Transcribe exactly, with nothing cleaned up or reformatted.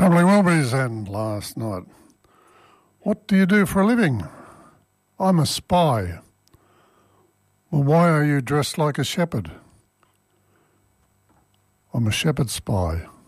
Travelling Wilburys and last night. What do you do for a living? I'm a spy. Well, why are you dressed like a shepherd? I'm a shepherd spy.